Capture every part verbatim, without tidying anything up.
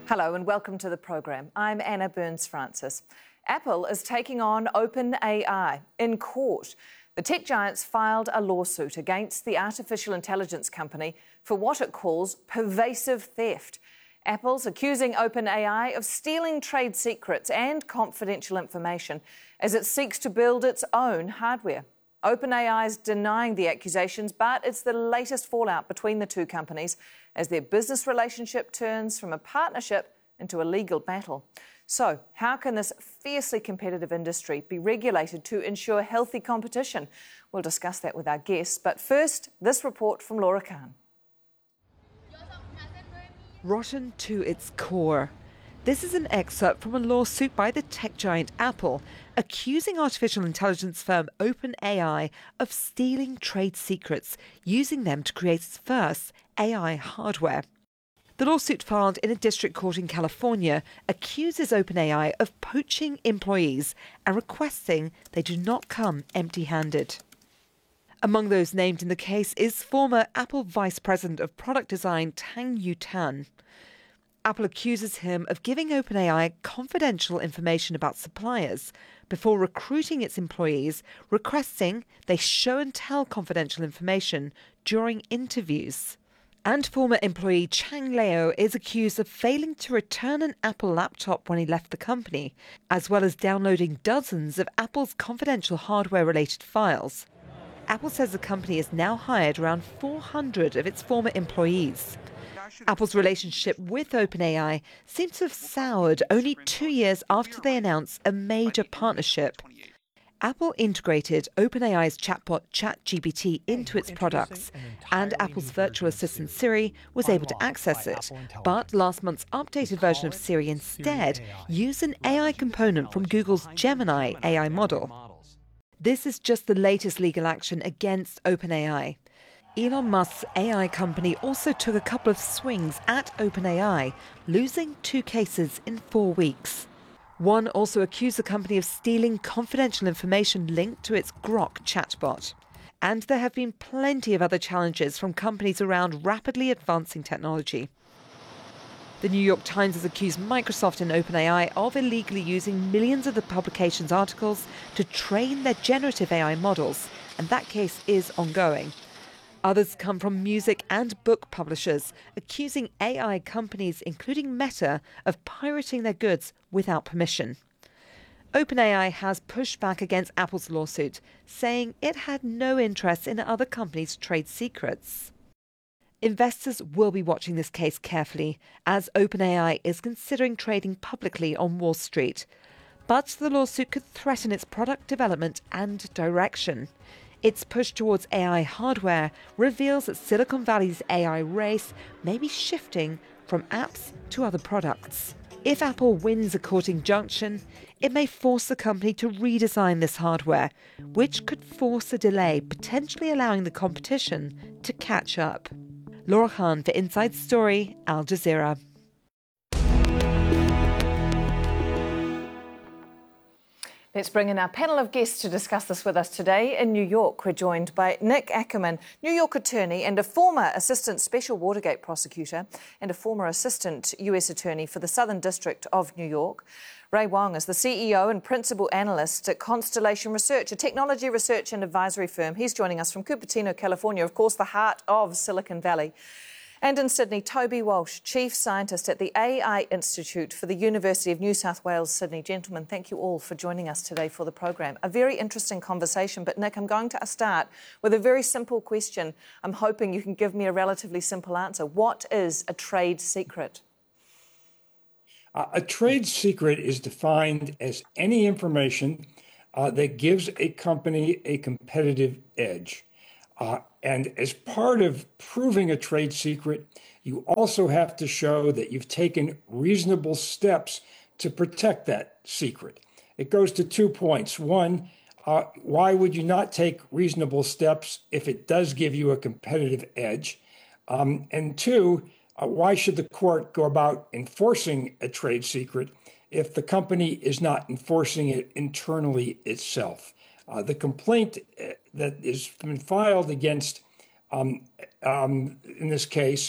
Hello and welcome to the program. I'm Anna Burns-Francis. Apple is taking on OpenAI in court. The tech giants filed a lawsuit against the artificial intelligence company for what it calls pervasive theft. Apple's accusing OpenAI of stealing trade secrets and confidential information as it seeks to build its own hardware. OpenAI is denying the accusations, but it's the latest fallout between the two companies as their business relationship turns from a partnership into a legal battle. So, how can this fiercely competitive industry be regulated to ensure healthy competition? We'll discuss that with our guests, but first, this report from Laura Khan. Rotten to its core. This is an excerpt from a lawsuit by the tech giant Apple, accusing artificial intelligence firm OpenAI of stealing trade secrets, using them to create its first A I hardware. The lawsuit filed in a district court in California accuses OpenAI of poaching employees and requesting they do not come empty-handed. Among those named in the case is former Apple Vice President of Product Design Tang Yutan. Apple accuses him of giving OpenAI confidential information about suppliers before recruiting its employees, requesting they show and tell confidential information during interviews. And former employee Chang Leo is accused of failing to return an Apple laptop when he left the company, as well as downloading dozens of Apple's confidential hardware-related files. Apple says the company has now hired around four hundred of its former employees. Apple's relationship with OpenAI seems to have soured only two years after they announced a major partnership. Apple integrated OpenAI's chatbot ChatGPT into its products, and Apple's virtual assistant Siri was able to access it. But last month's updated version of Siri instead used an A I component from Google's Gemini A I model. This is just the latest legal action against OpenAI. Elon Musk's A I company also took a couple of swings at OpenAI, losing two cases in four weeks. One also accused the company of stealing confidential information linked to its Grok chatbot. And there have been plenty of other challenges from companies around rapidly advancing technology. The New York Times has accused Microsoft and OpenAI of illegally using millions of the publication's articles to train their generative A I models, and that case is ongoing. Others come from music and book publishers, accusing A I companies, including Meta, of pirating their goods without permission. OpenAI has pushed back against Apple's lawsuit, saying it had no interest in other companies' trade secrets. Investors will be watching this case carefully, as OpenAI is considering trading publicly on Wall Street. But the lawsuit could threaten its product development and direction. Its push towards A I hardware reveals that Silicon Valley's A I race may be shifting from apps to other products. If Apple wins a court injunction, it may force the company to redesign this hardware, which could force a delay, potentially allowing the competition to catch up. Laura Khan for Inside Story, Al Jazeera. Let's bring in our panel of guests to discuss this with us today. In New York, we're joined by Nick Ackerman, New York attorney and a former assistant special Watergate prosecutor and a former assistant U S attorney for the Southern District of New York. Ray Wang is the C E O and principal analyst at Constellation Research, a technology research and advisory firm. He's joining us from Cupertino, California, of course, the heart of Silicon Valley. And in Sydney, Toby Walsh, Chief Scientist at the A I Institute for the University of New South Wales, Sydney. Gentlemen, thank you all for joining us today for the program. A very interesting conversation, but Nick, I'm going to start with a very simple question. I'm hoping you can give me a relatively simple answer. What is a trade secret? Uh, a trade secret is defined as any information uh, that gives a company a competitive edge. Uh, and as part of proving a trade secret, you also have to show that you've taken reasonable steps to protect that secret. It goes to two points. One, uh, why would you not take reasonable steps if it does give you a competitive edge? Um, and two, uh, why should the court go about enforcing a trade secret if the company is not enforcing it internally itself? Uh, the complaint that has been filed against, um, um, in this case,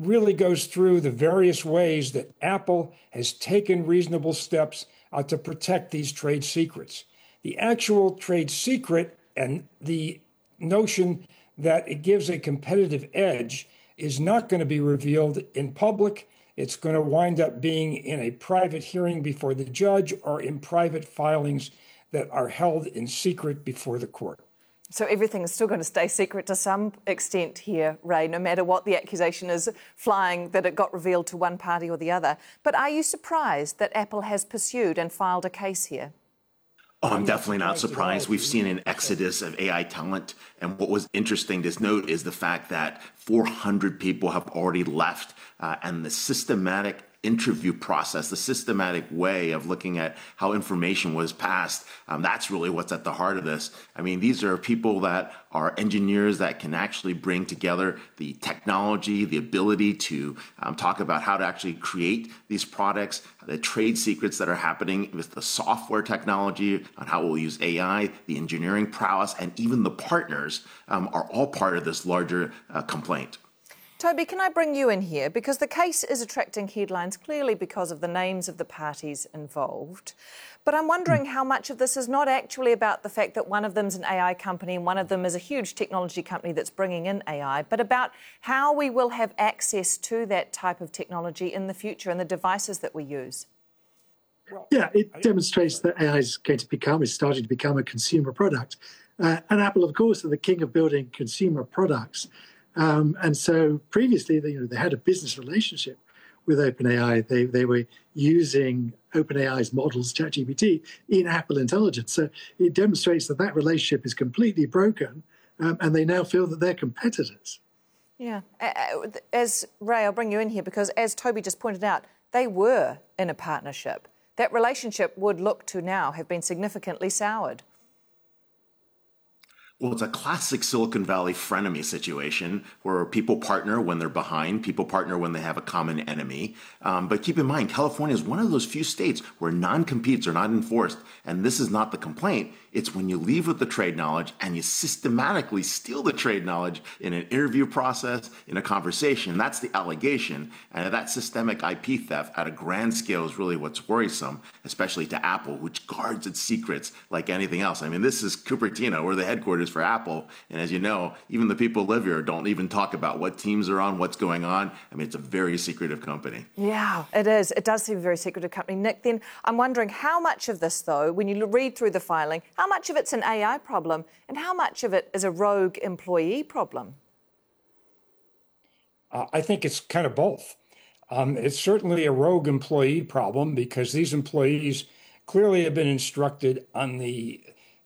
really goes through the various ways that Apple has taken reasonable steps uh, to protect these trade secrets. The actual trade secret and the notion that it gives a competitive edge is not going to be revealed in public. It's going to wind up being in a private hearing before the judge or in private filings that are held in secret before the court. So everything is still going to stay secret to some extent here, Ray, no matter what the accusation is flying that it got revealed to one party or the other. But are you surprised that Apple has pursued and filed a case here? Oh, I'm definitely not surprised. We've seen an exodus of A I talent. And what was interesting to note is the fact that four hundred people have already left, uh, and the systematic interview process, the systematic way of looking at how information was passed, um, that's really what's at the heart of this. I mean, these are people that are engineers that can actually bring together the technology, the ability to um, talk about how to actually create these products, the trade secrets that are happening with the software technology, on how we'll use A I, the engineering prowess, and even the partners um, are all part of this larger uh, complaint. Toby, can I bring you in here? Because the case is attracting headlines clearly because of the names of the parties involved. But I'm wondering how much of this is not actually about the fact that one of them's an A I company and one of them is a huge technology company that's bringing in A I, but about how we will have access to that type of technology in the future and the devices that we use. Yeah, it demonstrates that A I is going to become, is starting to become a consumer product. Uh, and Apple, of course, are the king of building consumer products. Um, and so previously, they, you know, they had a business relationship with OpenAI. They they were using OpenAI's models, ChatGPT, in Apple Intelligence. So it demonstrates that that relationship is completely broken, um, and they now feel that they're competitors. Yeah. As Ray, I'll bring you in here because, as Toby just pointed out, they were in a partnership. That relationship would look to now have been significantly soured. Well, it's a classic Silicon Valley frenemy situation where people partner when they're behind, people partner when they have a common enemy. Um, but keep in mind, California is one of those few states where non-competes are not enforced. And this is not the complaint. It's when you leave with the trade knowledge and you systematically steal the trade knowledge in an interview process, in a conversation. That's the allegation. And that systemic I P theft at a grand scale is really what's worrisome, especially to Apple, which guards its secrets like anything else. I mean, this is Cupertino. We're the headquarters for Apple. And as you know, even the people who live here don't even talk about what teams are on, what's going on. I mean, it's a very secretive company. Yeah, it is. It does seem a very secretive company. Nick, then I'm wondering how much of this, though, when you read through the filing, how much of it's an A I problem and how much of it is a rogue employee problem? Uh, I think it's kind of both. Um, it's certainly a rogue employee problem because these employees clearly have been instructed on the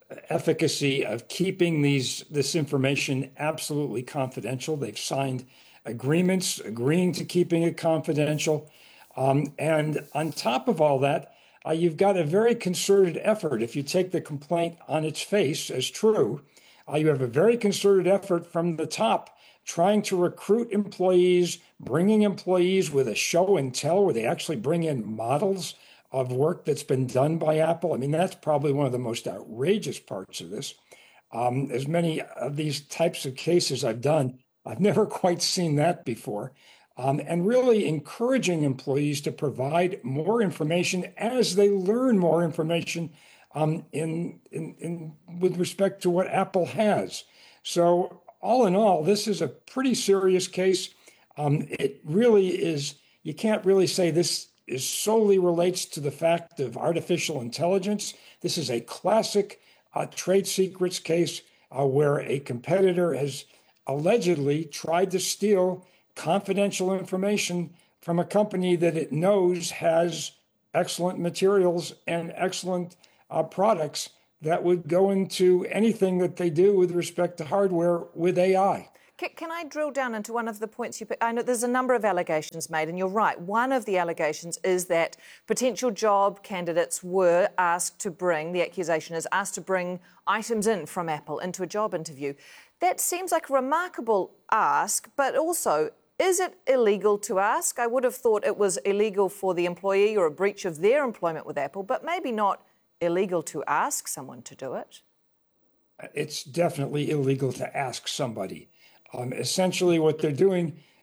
efficacy of keeping these this information absolutely confidential. They've signed agreements agreeing to keeping it confidential. Um, and on top of all that, uh, you've got a very concerted effort. If you take the complaint on its face as true, uh, you have a very concerted effort from the top trying to recruit employees, bringing employees with a show and tell where they actually bring in models of work that's been done by Apple. I mean, that's probably one of the most outrageous parts of this. Um, as many of these types of cases I've done, I've never quite seen that before. Um, and really encouraging employees to provide more information as they learn more information um, in, in, in with respect to what Apple has. So all in all, this is a pretty serious case. Um, it really is, you can't really say this is solely relates to the fact of artificial intelligence. This is a classic uh, trade secrets case uh, where a competitor has allegedly tried to steal confidential information from a company that it knows has excellent materials and excellent uh, products that would go into anything that they do with respect to hardware with A I. Can I drill down into one of the points you put? I know there's a number of allegations made, and you're right. One of the allegations is that potential job candidates were asked to bring, the accusation is asked to bring items in from Apple into a job interview. That seems like a remarkable ask, but also, is it illegal to ask? I would have thought it was illegal for the employee or a breach of their employment with Apple, but maybe not illegal to ask someone to do it. It's definitely illegal to ask somebody. Um, essentially, what they're doing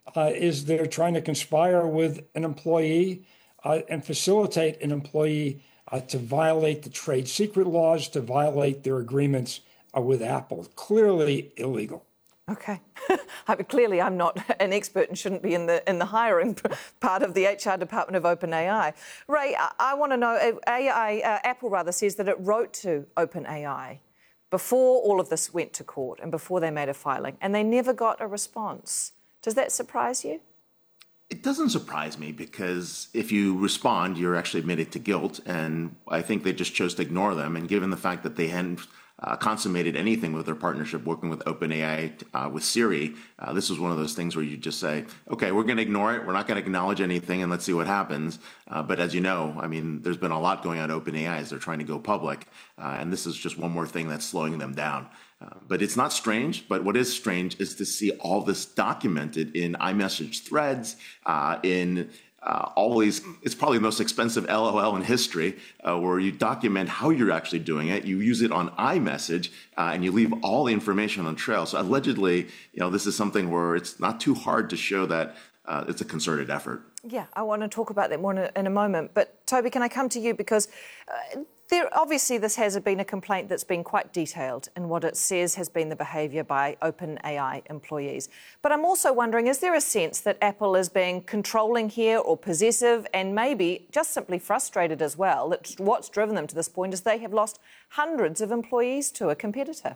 uh, is they're trying to conspire with an employee uh, and facilitate an employee uh, to violate the trade secret laws, to violate their agreements uh, with Apple. Clearly illegal. Okay. I mean, clearly, I'm not an expert and shouldn't be in the in the hiring part of the H R department of OpenAI. Ray, I, I want to know. A I, uh, Apple rather says that it wrote to OpenAI before all of this went to court and before they made a filing, and they never got a response. Does that surprise you? It doesn't surprise me because if you respond, you're actually admitted to guilt, and I think they just chose to ignore them. And given the fact that they hadn't Uh, consummated anything with their partnership working with OpenAI uh, with Siri, uh, this was one of those things where you just say, okay, we're going to ignore it. We're not going to acknowledge anything and let's see what happens. Uh, but as you know, I mean, there's been a lot going on at OpenAI as they're trying to go public. Uh, and this is just one more thing that's slowing them down. Uh, but it's not strange. But what is strange is to see all this documented in iMessage threads, uh, in Uh, always, it's probably the most expensive L O L in history, uh, where you document how you're actually doing it. You use it on iMessage, uh, and you leave all the information on trail. So allegedly, you know, this is something where it's not too hard to show that uh, it's a concerted effort. Yeah, I want to talk about that more in a, in a moment. But Toby, can I come to you because uh, there obviously this has been a complaint that's been quite detailed in what it says has been the behaviour by OpenAI employees. But I'm also wondering, is there a sense that Apple is being controlling here or possessive and maybe just simply frustrated as well, that what's driven them to this point is they have lost hundreds of employees to a competitor?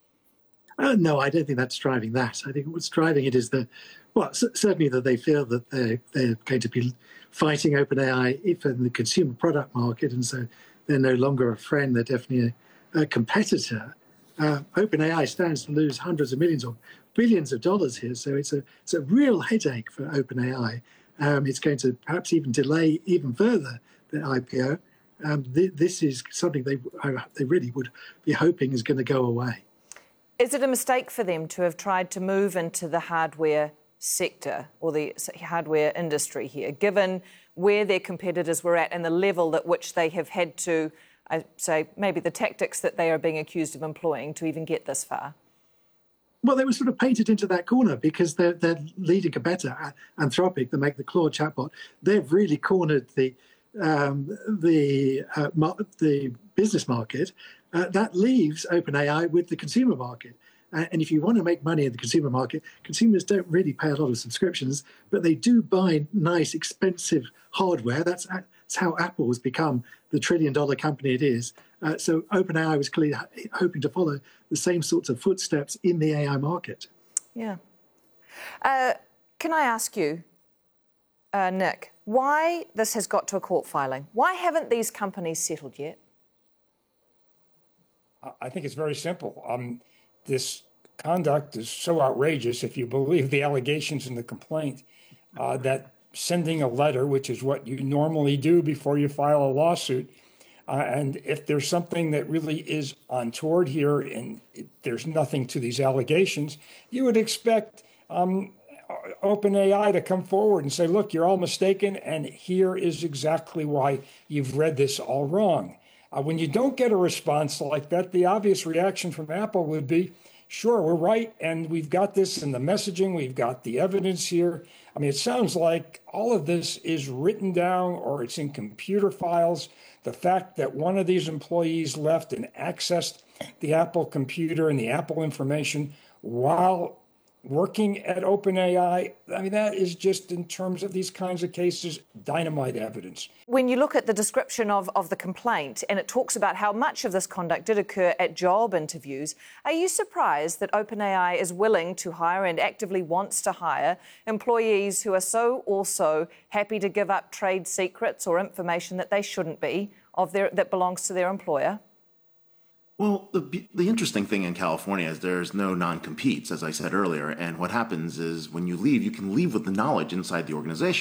Uh, no, I don't think that's driving that. I think what's driving it is the, well, c- certainly that they feel that they're, they're going to be fighting OpenAI if in the consumer product market, and so they're no longer a friend, they're definitely a, a competitor. Uh, OpenAI stands to lose hundreds of millions or billions of dollars here, so it's a it's a real headache for OpenAI. Um, it's going to perhaps even delay even further the I P O. Um, th- this is something they they really would be hoping is going to go away. Is it a mistake for them to have tried to move into the hardware sector or the hardware industry here, given where their competitors were at and the level at which they have had to, I say, maybe the tactics that they are being accused of employing to even get this far? Well, they were sort of painted into that corner because their their leading competitor, Anthropic, that make the Claude chatbot, they've really cornered the um, the uh, mar- the business market. Uh, that leaves OpenAI with the consumer market. Uh, and if you want to make money in the consumer market, consumers don't really pay a lot of subscriptions, but they do buy nice, expensive hardware. That's, that's how Apple has become the trillion-dollar company it is. Uh, so OpenAI was clearly hoping to follow the same sorts of footsteps in the A I market. Yeah. Uh, can I ask you, uh, Nick, why this has got to a court filing? Why haven't these companies settled yet? I think it's very simple. Um, this conduct is so outrageous, if you believe the allegations in the complaint, uh, that sending a letter, which is what you normally do before you file a lawsuit, uh, and if there's something that really is untoward here and it, there's nothing to these allegations, you would expect um, OpenAI to come forward and say, look, you're all mistaken, and here is exactly why you've read this all wrong. Uh, when you don't get a response like that, the obvious reaction from Apple would be, sure, we're right, and we've got this in the messaging, we've got the evidence here. I mean, it sounds like all of this is written down or it's in computer files. The fact that one of these employees left and accessed the Apple computer and the Apple information while working at OpenAI, I mean, that is just, in terms of these kinds of cases, dynamite evidence. When you look at the description of, of the complaint, and it talks about how much of this conduct did occur at job interviews, are you surprised that OpenAI is willing to hire and actively wants to hire employees who are so also happy to give up trade secrets or information that they shouldn't be, of their, that belongs to their employer? Well, the the interesting thing in California is there's no non-competes, as I said earlier. And what happens is when you leave, you can leave with the knowledge inside the organization.